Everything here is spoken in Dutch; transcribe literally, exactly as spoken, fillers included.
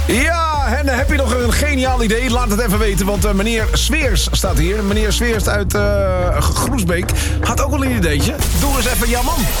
Ja, en heb je nog een geniaal idee? Laat het even weten, want uh, meneer Sweers staat hier. Meneer Sweers uit uh, Groesbeek had ook wel een ideetje. Doe eens even, ja man.